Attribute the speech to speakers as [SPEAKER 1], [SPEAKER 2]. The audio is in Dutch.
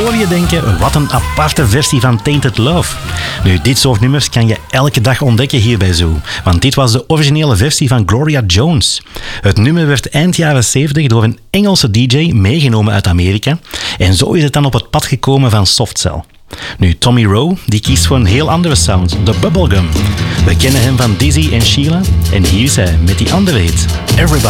[SPEAKER 1] hoor je denken, wat een aparte versie van Tainted Love. Nu, dit soort nummers kan je elke dag ontdekken hier bij Zoo. Want dit was de originele versie van Gloria Jones. Het nummer werd eind jaren 70 door een Engelse DJ meegenomen uit Amerika. En zo is het dan op het pad gekomen van Softcell. Nu, Tommy Rowe, die kiest voor een heel andere sound, de bubblegum. We kennen hem van Dizzy en Sheila. En hier is hij met die andere hit, Everybody.